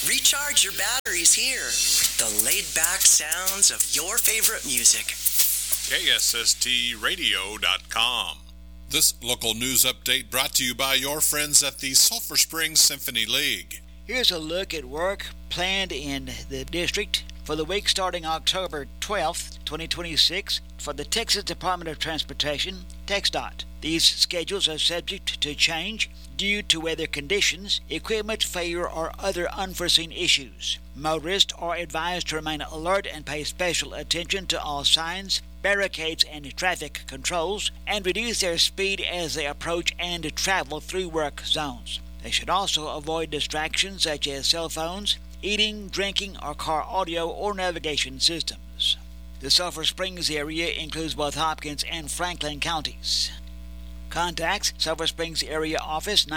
Recharge your batteries here. The laid-back sounds of your favorite music. KSSTradio.com. This local news update brought to you by your friends at the Sulphur Springs Symphony League. Here's a look at work planned in the district for the week starting October 12th, 2026 for the Texas Department of Transportation, TxDOT. These schedules are subject to change due to weather conditions, equipment failure, or other unforeseen issues. Motorists are advised to remain alert and pay special attention to all signs, barricades, and traffic controls, and reduce their speed as they approach and travel through work zones. They should also avoid distractions such as cell phones, eating, drinking, or car audio or navigation systems. The Sulphur Springs area includes both Hopkins and Franklin counties. Contacts: Sulphur Springs Area Office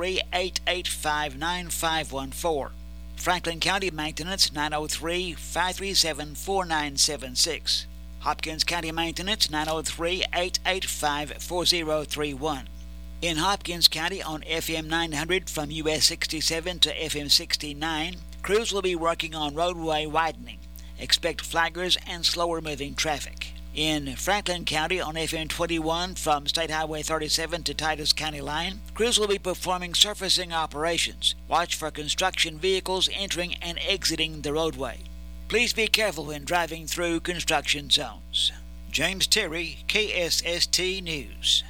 903-885-9514. Franklin County Maintenance 903-537-4976. Hopkins County Maintenance 903-885-4031. In Hopkins County on FM 900 from US 67 to FM 69, crews will be working on roadway widening. Expect flaggers and slower moving traffic. In Franklin County on FM 21 from State Highway 37 to Titus County line, crews will be performing surfacing operations. Watch for construction vehicles entering and exiting the roadway. Please be careful when driving through construction zones. James Terry, KSST News.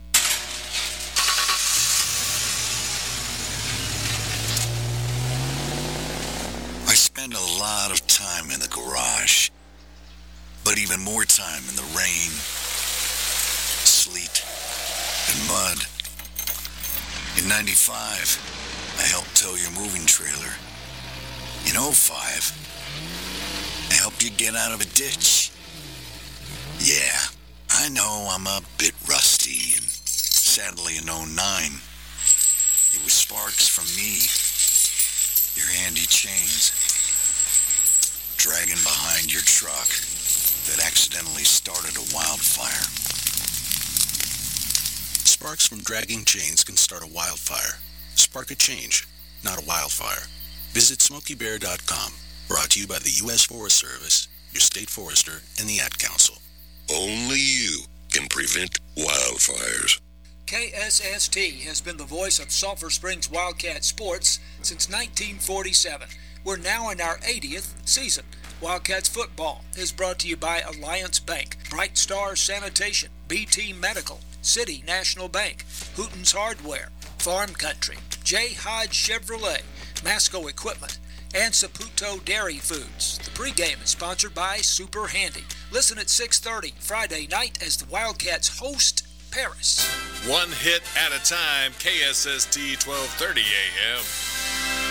I spend a lot of time in the garage, but even more time in the rain, sleet, and mud. In 95, I helped tow your moving trailer. In 05, I helped you get out of a ditch. Yeah, I know I'm a bit rusty, and sadly in 09, it was sparks from me, your handy chains, dragging behind your truck that accidentally started a wildfire. Sparks from dragging chains can start a wildfire. Spark a change, not a wildfire. Visit SmokeyBear.com. Brought to you by the U.S. Forest Service, your state forester, and the Ad Council. Only you can prevent wildfires. KSST has been the voice of Sulphur Springs Wildcat sports since 1947. We're now in our 80th season. Wildcats football is brought to you by Alliance Bank, Bright Star Sanitation, BT Medical, City National Bank, Hooten's Hardware, Farm Country, J. Hodge Chevrolet, Masco Equipment, and Saputo Dairy Foods. The pregame is sponsored by Super Handy. Listen at 6:30 Friday night as the Wildcats host Paris. One hit at a time, KSST 1230 AM.